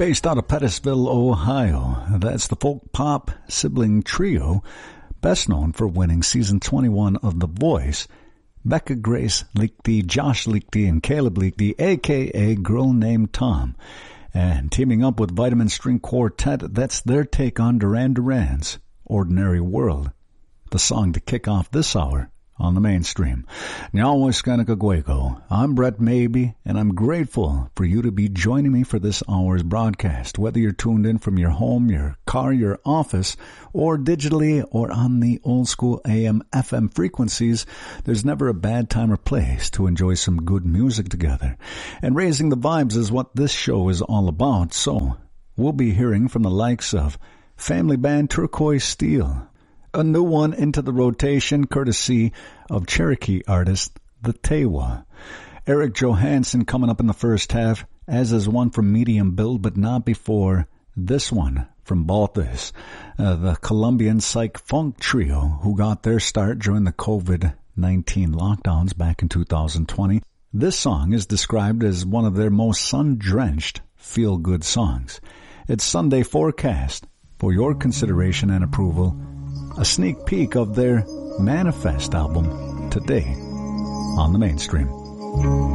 Based out of Pettisville, Ohio, that's the folk pop sibling trio, best known for winning season 21 of The Voice, Becca Grace Liechty, Josh Liechty, and Caleb Liechty, a.k.a. Girl Named Tom. And teaming up with Vitamin String Quartet, that's their take on Duran Duran's Ordinary World, the song to kick off this hour on the mainstream. I'm Brett Maybe, and I'm grateful for you to be joining me for this hour's broadcast. Whether you're tuned in from your home, your car, your office, or digitally or on the old school AM, FM frequencies, there's never a bad time or place to enjoy some good music together. And raising the vibes is what this show is all about. So we'll be hearing from the likes of family band Turquoise Steel, a new one into the rotation courtesy of Cherokee artist The Tewa. Eric Johansson coming up in the first half, as is one from Medium Build, but not before this one from Balthus, the Colombian psych funk trio who got their start during the COVID-19 lockdowns back in 2020. This song is described as one of their most sun-drenched feel-good songs. It's Sunday Forecast for your consideration and approval. A sneak peek of their Manifest album today on the mainstream.